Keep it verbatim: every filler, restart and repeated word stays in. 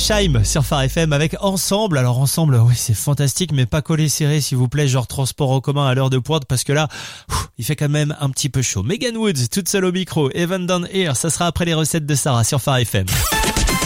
Shaim sur Phare F M avec Ensemble. Alors Ensemble, oui, c'est fantastique, mais pas collé serré s'il vous plaît, genre transport en commun à l'heure de pointe, parce que là, ouf, il fait quand même un petit peu chaud. Megan Woods, toute seule au micro, Even Down Here, ça sera après les recettes de Sarah sur Phare F M.